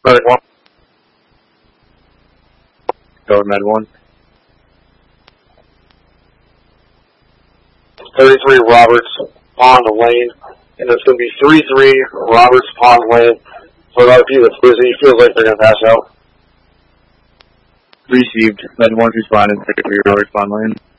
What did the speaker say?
Med 1. Go to Med 1. 33 Roberts Pond Lane, and it's going to be 33 Roberts Pond Lane. For another people that's busy, feels like they're going to pass out. Received. Med 1 responded. 33 Roberts Pond Lane.